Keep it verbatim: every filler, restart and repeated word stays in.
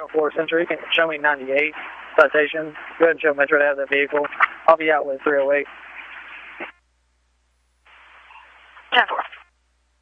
four Century. Show me ninety-eight. Citation. Go ahead and show Metro to have that vehicle. I'll be out with three oh eight.